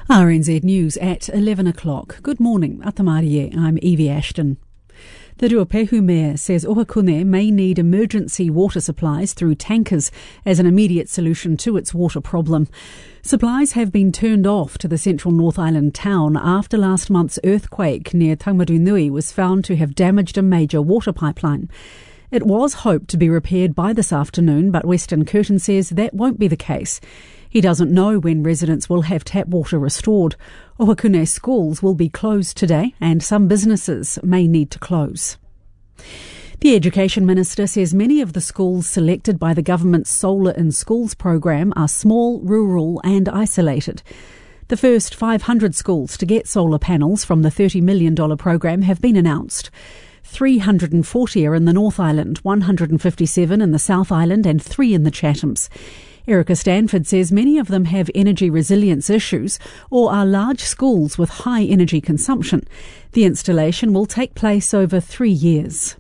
RNZ News at 11 o'clock. Good morning, Atamarie. I'm Evie Ashton. The Ruapehu Mayor says Ohakune may need emergency water supplies through tankers as an immediate solution to its water problem. Supplies have been turned off to the central North Island town after last month's earthquake near Taumarunui was found to have damaged a major water pipeline. It was hoped to be repaired by this afternoon, but Western Curtin says that won't be the case. He doesn't know when residents will have tap water restored. Ohakune schools will be closed today and some businesses may need to close. The Education Minister says many of the schools selected by the government's Solar in Schools program are small, rural and isolated. The first 500 schools to get solar panels from the $30 million program have been announced. 340 are in the North Island, 157 in the South Island and 3 in the Chathams. Erica Stanford says many of them have energy resilience issues or are large schools with high energy consumption. The installation will take place over 3 years.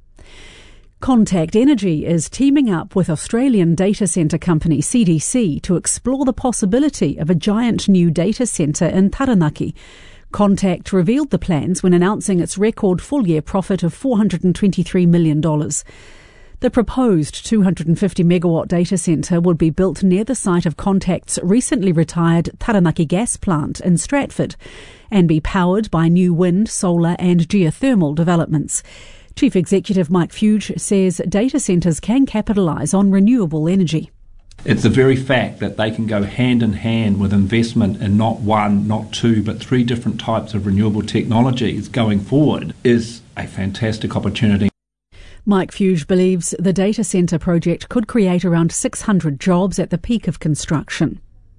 Contact Energy is teaming up with Australian data centre company CDC to explore the possibility of a giant new data centre in Taranaki. Contact revealed the plans when announcing its record full-year profit of $423 million. The proposed 250-megawatt data centre would be built near the site of Contact's recently retired Taranaki gas plant in Stratford and be powered by new wind, solar and geothermal developments. Chief Executive Mike Fuge says data centres can capitalise on renewable energy. It's the very fact that they can go hand in hand with investment in not one, not two, but 3 different types of renewable technologies going forward is a fantastic opportunity. Mike Fuge believes the data centre project could create around 600 jobs at the peak of construction.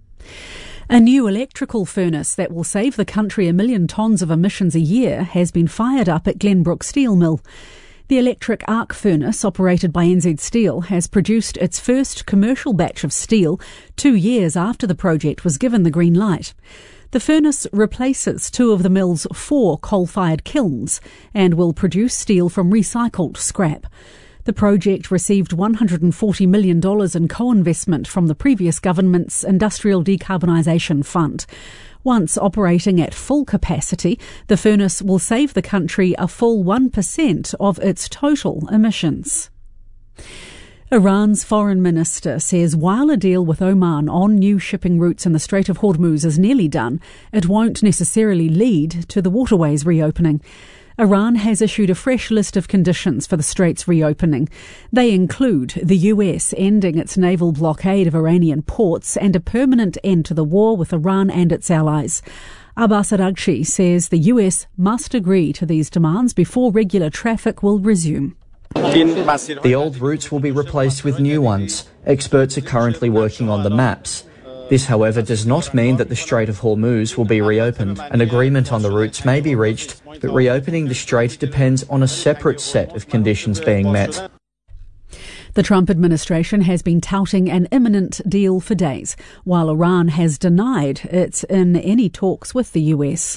A new electrical furnace that will save the country 1 million tonnes of emissions a year has been fired up at Glenbrook Steel Mill. The electric arc furnace, operated by NZ Steel, has produced its first commercial batch of steel 2 years after the project was given the green light. The furnace replaces 2 of the mill's 4 coal-fired kilns and will produce steel from recycled scrap. The project received $140 million in co-investment from the previous government's Industrial Decarbonisation Fund. Once operating at full capacity, the furnace will save the country a full 1% of its total emissions. Iran's foreign minister says while a deal with Oman on new shipping routes in the Strait of Hormuz is nearly done, it won't necessarily lead to the waterways reopening. Iran has issued a fresh list of conditions for the strait's reopening. They include the US ending its naval blockade of Iranian ports and a permanent end to the war with Iran and its allies. Abbas Araghchi says the US must agree to these demands before regular traffic will resume. The old routes will be replaced with new ones. Experts are currently working on the maps. This, however, does not mean that the Strait of Hormuz will be reopened. An agreement on the routes may be reached, but reopening the strait depends on a separate set of conditions being met. The Trump administration has been touting an imminent deal for days, while Iran has denied it's in any talks with the US.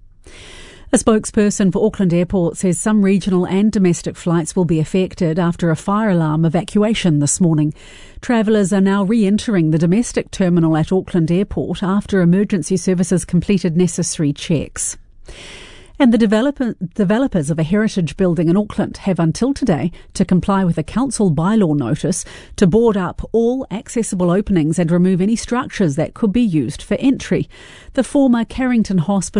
A spokesperson for Auckland Airport says some regional and domestic flights will be affected after a fire alarm evacuation this morning. Travellers are now re-entering the domestic terminal at Auckland Airport after emergency services completed necessary checks. And the developers of a heritage building in Auckland have until today to comply with a council bylaw notice to board up all accessible openings and remove any structures that could be used for entry. The former Carrington Hospital